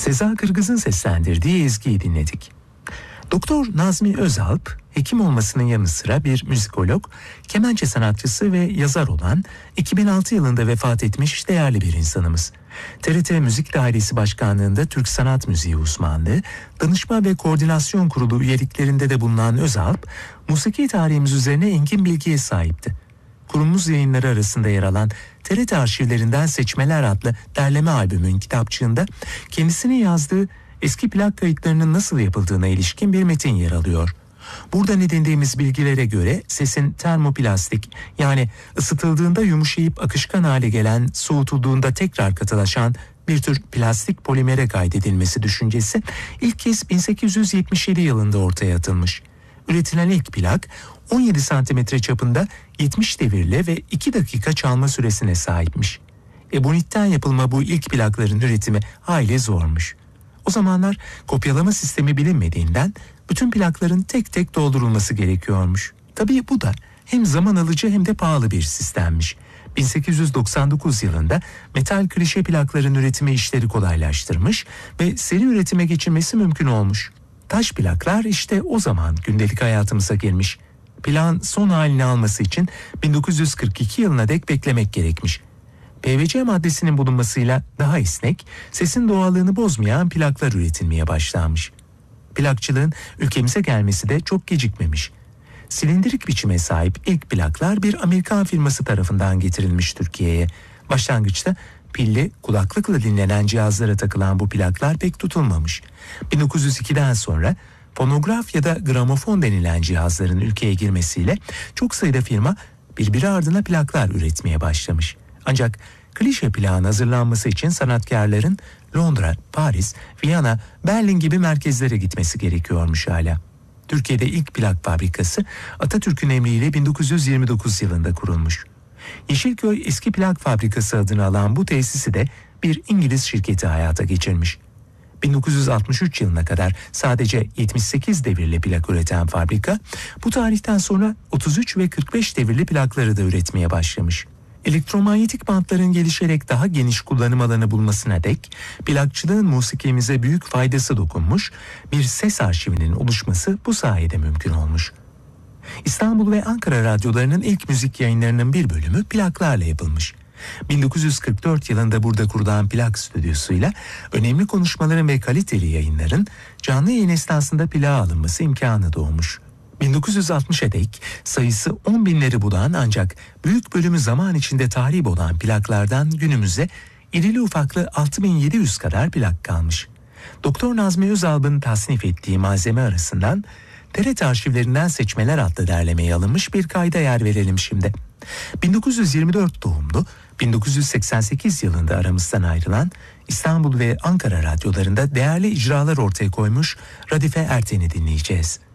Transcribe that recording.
Seza Kırgız'ın seslendirdiği ezgiyi dinledik. Doktor Nazmi Özalp, hekim olmasının yanı sıra bir müzikolog, kemençe sanatçısı ve yazar olan 2006 yılında vefat etmiş değerli bir insanımız. TRT Müzik Dairesi Başkanlığı'nda Türk Sanat Müziği uzmanlığı, danışma ve koordinasyon kurulu üyeliklerinde de bulunan Özalp, musiki tarihimiz üzerine engin bilgiye sahipti. Kurumumuz yayınları arasında yer alan TRT Arşivlerinden Seçmeler adlı derleme albümün kitapçığında kendisinin yazdığı eski plak kayıtlarının nasıl yapıldığına ilişkin bir metin yer alıyor. Buradan edindiğimiz bilgilere göre sesin termoplastik, yani ısıtıldığında yumuşayıp akışkan hale gelen, soğutulduğunda tekrar katılaşan bir tür plastik polimere kaydedilmesi düşüncesi ilk kez 1877 yılında ortaya atılmış. Üretilen ilk plak 17 santimetre çapında 70 devirle ve 2 dakika çalma süresine sahipmiş. Ebonitten yapılma bu ilk plakların üretimi hayli zormuş. O zamanlar kopyalama sistemi bilinmediğinden bütün plakların tek tek doldurulması gerekiyormuş. Tabii bu da hem zaman alıcı hem de pahalı bir sistemmiş. 1899 yılında metal klişe plakların üretimi işleri kolaylaştırmış ve seri üretime geçilmesi mümkün olmuş. Taş plaklar işte o zaman gündelik hayatımıza girmiş. Plağın son halini alması için 1942 yılına dek beklemek gerekmiş. PVC maddesinin bulunmasıyla daha esnek, sesin doğallığını bozmayan plaklar üretilmeye başlanmış. Plakçılığın ülkemize gelmesi de çok gecikmemiş. Silindirik biçime sahip ilk plaklar bir Amerikan firması tarafından getirilmiş Türkiye'ye. Başlangıçta pilli, kulaklıkla dinlenen cihazlara takılan bu plaklar pek tutulmamış. 1902'den sonra fonograf ya da gramofon denilen cihazların ülkeye girmesiyle çok sayıda firma birbiri ardına plaklar üretmeye başlamış. Ancak klişe plağın hazırlanması için sanatkarların Londra, Paris, Viyana, Berlin gibi merkezlere gitmesi gerekiyormuş hala. Türkiye'de ilk plak fabrikası Atatürk'ün emriyle 1929 yılında kurulmuş. Yeşilköy Eski Plak Fabrikası adını alan bu tesisi de bir İngiliz şirketi hayata geçirmiş. 1963 yılına kadar sadece 78 devirli plak üreten fabrika, bu tarihten sonra 33 ve 45 devirli plakları da üretmeye başlamış. Elektromanyetik bantların gelişerek daha geniş kullanım alanı bulmasına dek plakçılığın musikimize büyük faydası dokunmuş, bir ses arşivinin oluşması bu sayede mümkün olmuş. İstanbul ve Ankara radyolarının ilk müzik yayınlarının bir bölümü plaklarla yapılmış. 1944 yılında burada kurulan plak stüdyosuyla önemli konuşmaların ve kaliteli yayınların canlı yayın esnasında plağa alınması imkanı doğmuş. 1960'a dek sayısı 10 binleri bulan ancak büyük bölümü zaman içinde tahrip olan plaklardan günümüze irili ufaklı 6700 kadar plak kalmış. Doktor Nazmi Özalp'ın tasnif ettiği malzeme arasından TRT Arşivlerinden Seçmeler adlı derlemeye alınmış bir kayda yer verelim şimdi. 1924 doğumlu, 1988 yılında aramızdan ayrılan İstanbul ve Ankara radyolarında değerli icralar ortaya koymuş Radife Erten'i dinleyeceğiz.